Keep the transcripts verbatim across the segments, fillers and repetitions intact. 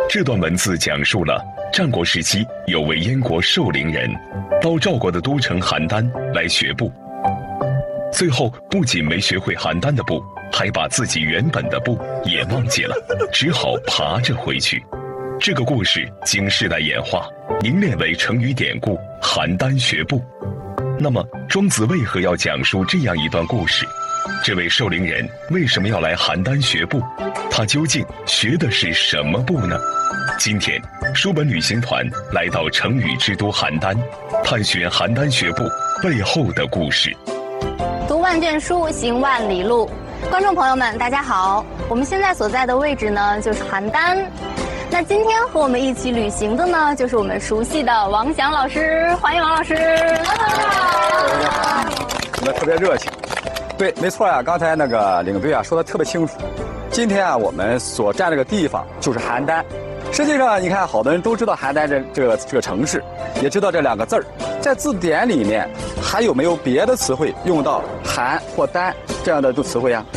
这段文字讲述了战国时期有位燕国寿陵人，到赵国的都城邯郸来学步，最后不仅没学会邯郸的步，还把自己原本的步也忘记了，只好爬着回去。这个故事经世代演化，凝练为成语典故“邯郸学步”。那么，庄子为何要讲述这样一段故事？这位寿陵人为什么要来邯郸学步？他究竟学的是什么步呢？今天，书本旅行团来到成语之都邯郸，探寻邯郸学步背后的故事。 读万卷书，行万里路。观众朋友们，大家好！我们现在所在的位置呢，就是邯郸。那今天和我们一起旅行的呢，就是我们熟悉的王翔老师，欢迎王老师。 你们特别热情。对，没错呀、啊，刚才那个领队啊说的特别清楚。今天啊，我们所站这个地方就是邯郸。实际上，你看，好多人都知道邯郸这这个这个城市，也知道这两个字儿。在字典里面，还有没有别的词汇用到邯或郸这样的词汇啊？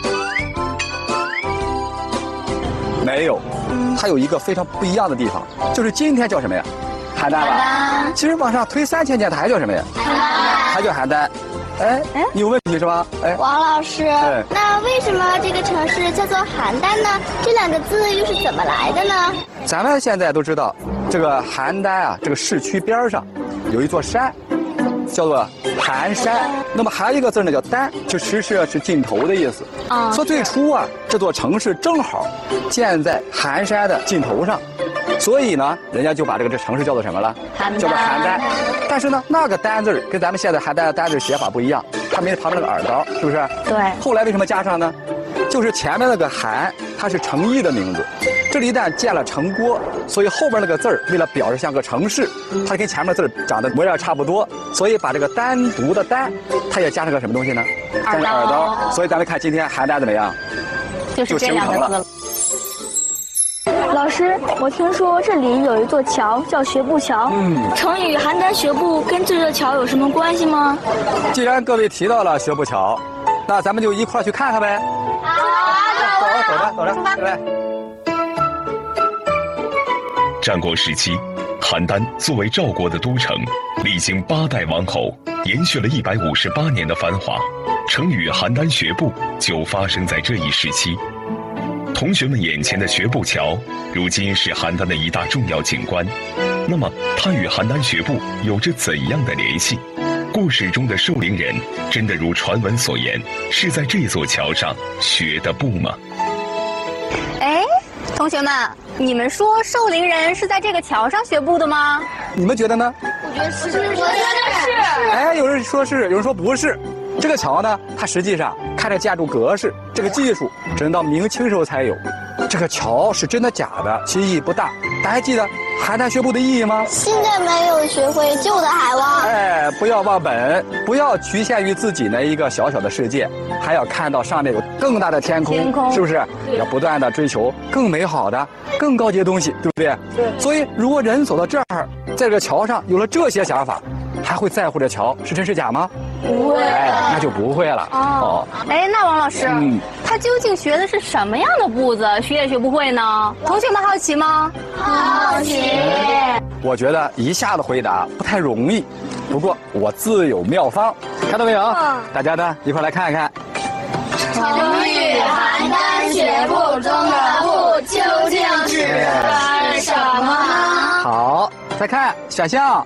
没有。它有一个非常不一样的地方，就是今天叫什么呀？邯郸吧。其实往上推三千年，它还叫什么呀？邯郸。还叫邯郸。哎，你有问题是吧？哎， 王老师，那为什么这个城市叫做邯郸呢？这两个字又是怎么来的呢？ 咱们现在都知道，这个邯郸啊，这个市区边上有一座山，叫做邯山。那么还有一个字呢，叫丹，就其实是是尽头的意思。啊，说最初啊，这座城市正好建在邯山的尽头上，所以呢，人家就把这个这城市叫做什么了？叫做邯郸。但是呢，那个丹字跟咱们现在邯郸的丹字写法不一样，它没旁边那个耳刀，是不是？ 对。后来为什么加上呢？就是前面那个邯，它是成邑的名字，这里一旦建了城郭，所以后边那个字儿为了表示像个城市，它跟前面的字儿长得模样差不多，所以把这个单独的单，它也加上个什么东西呢？ 耳刀。 耳刀。所以咱们看今天邯郸怎么样？ 就是这两个字了。 老师，我听说这里有一座桥叫学步桥。嗯，成语邯郸学步跟这座桥有什么关系吗？ 既然各位提到了学步桥，那咱们就一块儿去看看呗。 好， 走吧，走着，走着，来。 战国时期，邯郸作为赵国的都城，历经八代王侯，延续了一百五十八年的繁华。成语邯郸学步就发生在这一时期。同学们眼前的学步桥，如今是邯郸的一大重要景观。那么，它与邯郸学步有着怎样的联系？故事中的寿陵人真的如传闻所言，是在这座桥上学的步吗？ 哎，同学们，你们说寿陵人是在这个桥上学步的吗？ 你们觉得呢？ 我觉得是，我觉得是。 哎，有人说是，有人说不是。这个桥呢，它实际上看着建筑格式，这个技术只能到明清时候才有。这个桥是真的假的，其意义不大。大家还记得邯郸学步的意义吗？ 现在没有学会，旧的还忘。 哎，不要忘本，不要局限于自己的一个小小的世界，还要看到上面有更大的天空， 天空是不是？要不断的追求更美好的、更高级的东西，对不对？对。所以，如果人走到这儿，在这个桥上有了这些想法，还会在乎这桥是真是假吗？ 不会， 哎，那就不会了。 哦，哎，那王老师，嗯，他究竟学的是什么样的步子，学也学不会呢？同学们好奇吗？ 好奇。 我觉得一下子回答不太容易，不过我自有妙方，看到没有？嗯、大家呢一块来看一看。 成语邯郸学步中的步究竟是什么呢？ 好，再看选项。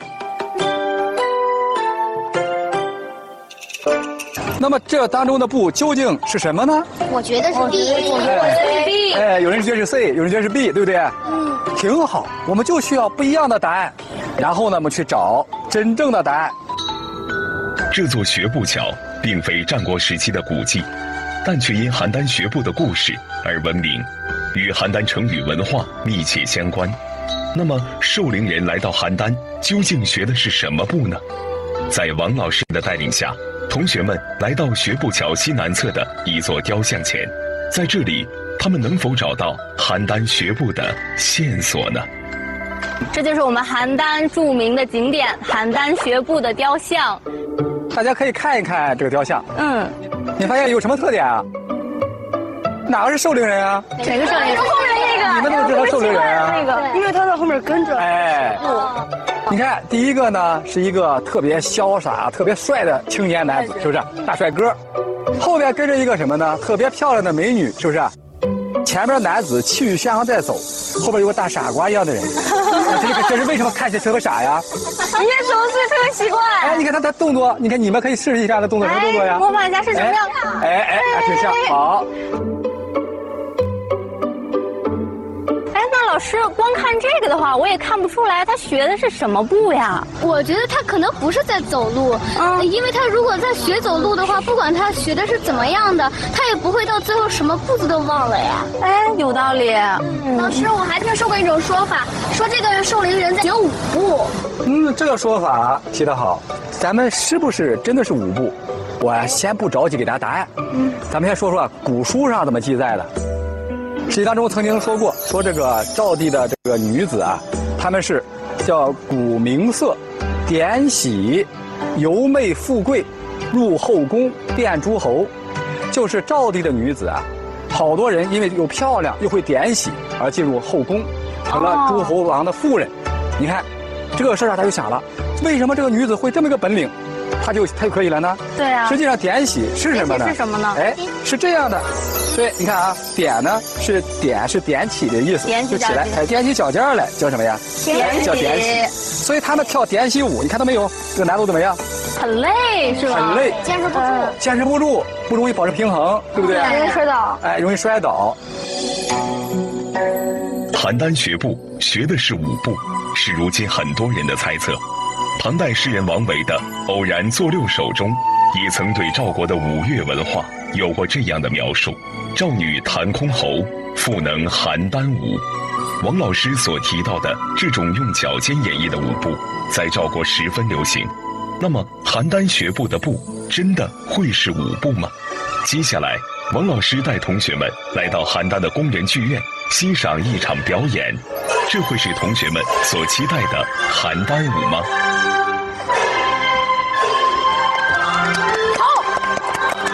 那么这当中的步究竟是什么呢？ 我觉得是 B， 我觉得是 B。 哎，有人觉得是 C， 有人觉得是 B， 对不对？嗯，挺好。我们就需要不一样的答案，然后呢，我们去找真正的答案。 这座学步桥并非战国时期的古迹，但却因邯郸学步的故事而闻名，与邯郸成语文化密切相关。那么，寿陵人来到邯郸，究竟学的是什么步呢？在王老师的带领下，同学们来到学步桥西南侧的一座雕像前，在这里，他们能否找到邯郸学步的线索呢？ 这就是我们邯郸著名的景点邯郸学步的雕像。 大家可以看一看这个雕像。 嗯， 你发现有什么特点啊？哪个是寿陵人啊？ 哪个寿陵人？后面那个。 你们都知道瘦灵人啊？ 那个，因为他在后面跟着。 哎，你看第一个呢是一个特别潇洒、特别帅的青年男子，是不是？大帅哥。后边跟着一个什么呢？特别漂亮的美女，是不是？前面男子气宇轩昂在走，后边有个大傻瓜一样的人。这个这是为什么看起来特别傻呀？ 你也手势特别奇怪。 哎，你看他的动作，你看你们可以试试一下他动作什么动作呀？ 模仿一下是什么样？ 哎哎哎，挺像，好。 老师，光看这个的话，我也看不出来他学的是什么步呀。 我觉得他可能不是在走路，嗯，因为他如果在学走路的话，不管他学的是怎么样的，他也不会到最后什么步子都忘了呀。 哎，有道理。 嗯、老师，我还听说过一种说法，说这个瘦灵人在学舞步。 嗯，这个说法提得好。咱们是不是真的是舞步？我先不着急给大家答案。嗯，咱们先说说古书上怎么记载的。史记当中曾经说过，说这个赵地的这个女子啊，她们是叫古名色，典喜，游媚富贵，入后宫殿诸侯。就是赵地的女子啊，好多人因为又漂亮又会典喜而进入后宫，成了诸侯王的夫人。哦、你看这个事儿啊，他就想了，为什么这个女子会这么个本领，她就她就可以了呢？ 对啊。 实际上典喜是什么呢？ 是什么呢？ 哎，是这样的。对，你看啊，点呢是点是点起的意思，就起来，哎，踮起脚尖来叫什么呀？ 点叫点起。所以他们跳点起舞，你看到没有？这个难度怎么样？ 很累是吧？ 很累， 坚持不住， 坚持不住，不容易保持平衡，对不对？ 容易摔倒。 哎，容易摔倒。 邯郸学步学的是舞步，是如今很多人的猜测。唐代诗人王维的《偶然作六首》中，也曾对赵国的舞乐文化有过这样的描述：赵女弹箜篌，复能邯郸舞。王老师所提到的这种用脚尖演绎的舞步，在赵国十分流行。那么，邯郸学步的步真的会是舞步吗？接下来，王老师带同学们来到邯郸的工人剧院，欣赏一场表演。这会是同学们所期待的邯郸舞吗？